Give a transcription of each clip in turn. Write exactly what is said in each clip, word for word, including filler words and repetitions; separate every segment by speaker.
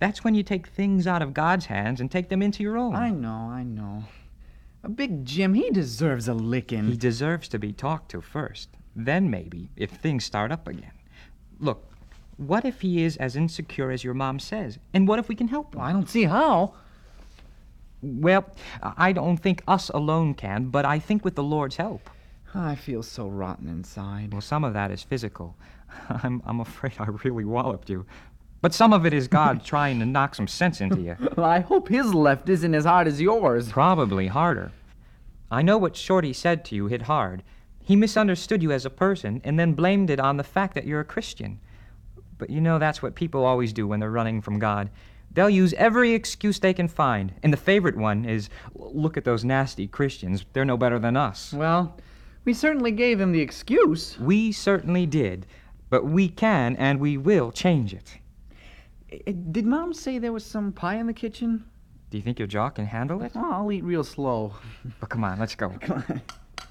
Speaker 1: That's when you take things out of God's hands and take them into your own.
Speaker 2: I know, I know. Uh, Big Jim, he deserves a licking.
Speaker 1: He deserves to be talked to first. Then maybe, if things start up again. Look, what if he is as insecure as your mom says? And what if we can help him?
Speaker 2: Well, I don't see how.
Speaker 1: Well, I don't think us alone can, but I think with the Lord's help.
Speaker 2: I feel so rotten inside.
Speaker 1: Well, some of that is physical. I'm, I'm afraid I really walloped you. But some of it is God trying to knock some sense into you.
Speaker 2: Well, I hope his left isn't as hard as yours.
Speaker 1: Probably harder. I know what Shorty said to you hit hard. He misunderstood you as a person and then blamed it on the fact that you're a Christian. But you know that's what people always do when they're running from God. They'll use every excuse they can find. And the favorite one is, look at those nasty Christians. They're no better than us.
Speaker 2: Well, we certainly gave him the excuse.
Speaker 1: We certainly did. But we can and we will change it.
Speaker 2: Uh, Did Mom say there was some pie in the kitchen?
Speaker 1: Do you think your jaw can handle it?
Speaker 2: Oh, I'll eat real slow.
Speaker 1: But come on, let's go.
Speaker 2: Come on.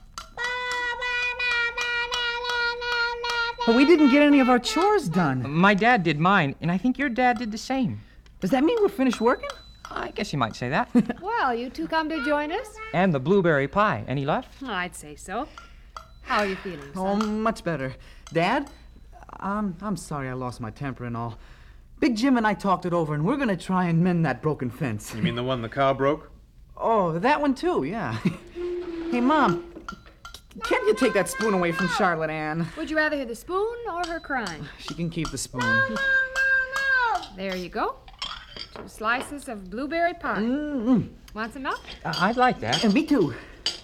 Speaker 2: But we didn't get any of our chores done.
Speaker 1: My dad did mine, and I think your dad did the same.
Speaker 2: Does that mean we're finished working?
Speaker 1: I guess you might say that.
Speaker 3: Well, you two come to join us?
Speaker 1: And the blueberry pie. Any left?
Speaker 3: I'd say so. How are you feeling,
Speaker 2: Oh,
Speaker 3: son?
Speaker 2: much better. Dad, I'm, I'm sorry I lost my temper and all. Big Jim and I talked it over, and we're going to try and mend that broken fence.
Speaker 4: You mean the one the cow broke?
Speaker 2: Oh, that one too, yeah. Hey, Mom, can't you take that spoon away from Charlotte Ann?
Speaker 3: Would you rather hear the spoon or her crying?
Speaker 2: She can keep the spoon.
Speaker 3: There you go. Two slices of blueberry pie.
Speaker 2: Mm-mm.
Speaker 3: Want some milk?
Speaker 1: Uh, I'd like that.
Speaker 2: And me too.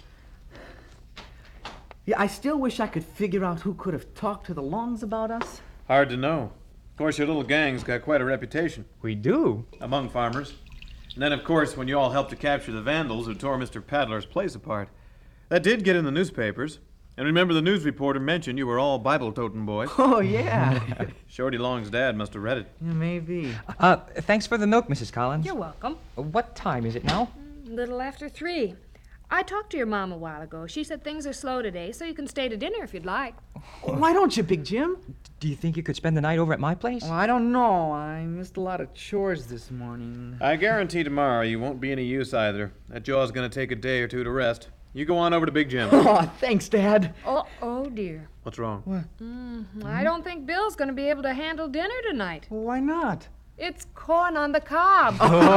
Speaker 2: Yeah, I still wish I could figure out who could have talked to the Longs about us.
Speaker 4: Hard to know. Of course, your little gang's got quite a reputation
Speaker 1: We do?
Speaker 4: among farmers. And then, of course, when you all helped to capture the vandals who tore Mister Paddler's place apart. That did get in the newspapers. And remember, the news reporter mentioned you were all Bible-toting boys.
Speaker 2: Oh, yeah.
Speaker 4: Shorty Long's dad must have read it.
Speaker 2: Yeah, maybe.
Speaker 1: Uh, thanks for the milk, Missus Collins.
Speaker 3: You're welcome.
Speaker 1: What time is it now?
Speaker 3: Little after three. I talked to your mom a while ago. She said things are slow today, so you can stay to dinner if you'd like.
Speaker 2: Why don't you, Big Jim?
Speaker 1: Do you think you could spend the night over at my place?
Speaker 2: Well, I don't know. I missed a lot of chores this morning.
Speaker 4: I guarantee tomorrow you won't be any use either. That jaw's going to take a day or two to rest. You go on over to Big Jim.
Speaker 2: Oh, thanks, Dad.
Speaker 3: Oh, oh dear.
Speaker 4: What's wrong?
Speaker 3: Mm, I don't think Bill's going to be able to handle dinner tonight.
Speaker 2: Why not?
Speaker 3: It's corn on the cob.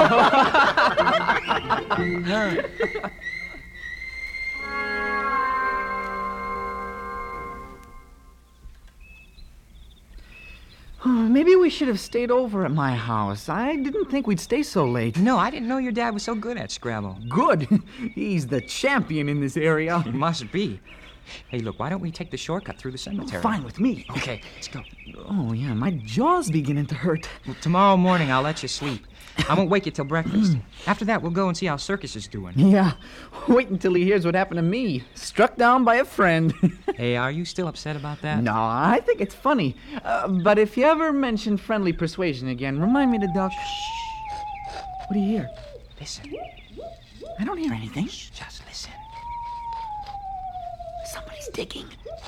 Speaker 2: Maybe we should have stayed over at my house. I didn't think we'd stay so late.
Speaker 1: No, I didn't know your dad was so good at Scrabble.
Speaker 2: Good. He's the champion in this area.
Speaker 1: He must be. Hey, look, why don't we take the shortcut through the cemetery?
Speaker 2: Fine with me.
Speaker 1: Okay, let's go.
Speaker 2: Oh, yeah, my jaw's beginning to hurt.
Speaker 1: Well, tomorrow morning, I'll let you sleep. I won't wake you till breakfast. After that, we'll go and see how Circus is doing.
Speaker 2: Yeah, wait until he hears what happened to me. Struck down by a friend.
Speaker 1: Hey, are you still upset about that?
Speaker 2: No, I think it's funny. Uh, but if you ever mention friendly persuasion again, remind me to duck. Shh. What do you hear?
Speaker 1: Listen.
Speaker 2: I don't hear anything.
Speaker 1: Just listen.
Speaker 2: Somebody's digging.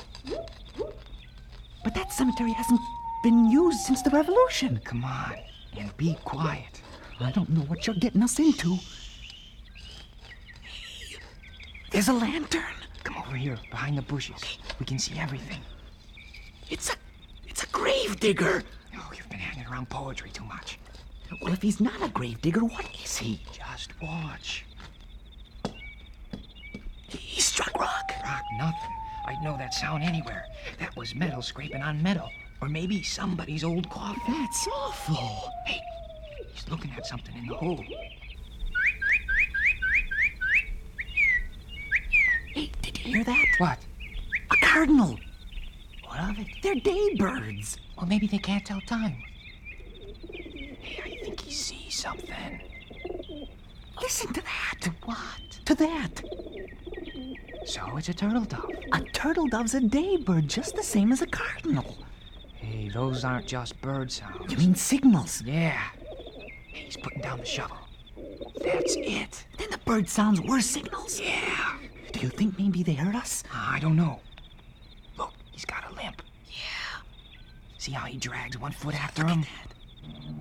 Speaker 2: But that cemetery hasn't been used since the Revolution.
Speaker 1: Come on, and be quiet.
Speaker 2: I don't know what you're getting us into. Hey, there's a lantern.
Speaker 1: Come over here, behind the bushes. We can see everything.
Speaker 2: It's a, it's a grave digger.
Speaker 1: Oh, you've been hanging around poetry too much.
Speaker 2: Well, if he's not a grave digger, what is he?
Speaker 1: Just watch.
Speaker 2: He struck rock.
Speaker 1: Rock nothing. I'd know that sound anywhere. That was metal scraping on metal. Or maybe somebody's old coffin.
Speaker 2: That's awful.
Speaker 1: Hey, he's looking at something in the hole.
Speaker 2: Hey, did you hear that?
Speaker 1: What?
Speaker 2: A cardinal.
Speaker 1: What of it?
Speaker 2: They're day birds.
Speaker 1: Well, maybe they can't tell time. Hey, I think he sees something.
Speaker 2: Listen to that.
Speaker 1: To what?
Speaker 2: To that.
Speaker 1: So it's a turtle dove.
Speaker 2: A turtle dove's a day bird, just the same as a cardinal.
Speaker 1: Hey, those aren't just bird sounds.
Speaker 2: You mean signals?
Speaker 1: Yeah. Hey, he's putting down the shovel. That's it.
Speaker 2: Then the bird sounds were signals.
Speaker 1: Yeah.
Speaker 2: Do you think maybe they heard us?
Speaker 1: I don't know. Look, he's got a limp. Yeah. See how he drags one foot after him?